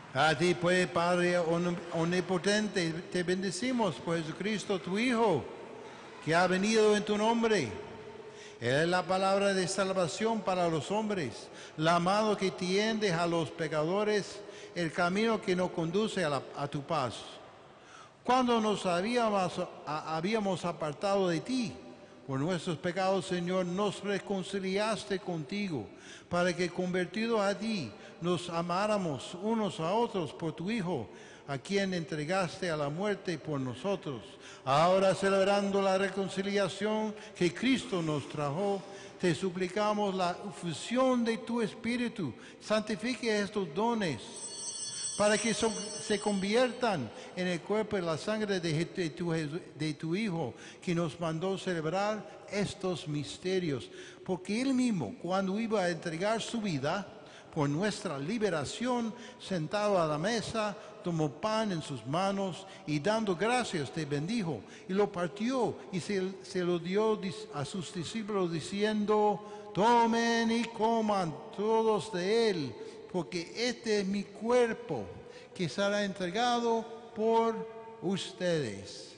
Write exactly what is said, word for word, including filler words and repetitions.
A ti, pues, Padre omnipotente, te bendecimos por Jesucristo, tu Hijo, que ha venido en tu nombre. Él es la palabra de salvación para los hombres, la mano que tiende a los pecadores, el camino que nos conduce a, la, a tu paz. Cuando nos habíamos, a, habíamos apartado de ti, por nuestros pecados, Señor, nos reconciliaste contigo, para que convertidos a ti, nos amáramos unos a otros por tu Hijo, a quien entregaste a la muerte por nosotros. Ahora, celebrando la reconciliación que Cristo nos trajo, te suplicamos la fusión de tu Espíritu. Santifique estos dones, para que son, se conviertan en el cuerpo y la sangre de, de, tu, de tu Hijo, que nos mandó celebrar estos misterios. Porque Él mismo, cuando iba a entregar su vida por nuestra liberación, sentado a la mesa, tomó pan en sus manos y dando gracias te bendijo y lo partió y se, se lo dio a sus discípulos diciendo: tomen y coman todos de él, porque este es mi cuerpo, que será entregado por ustedes.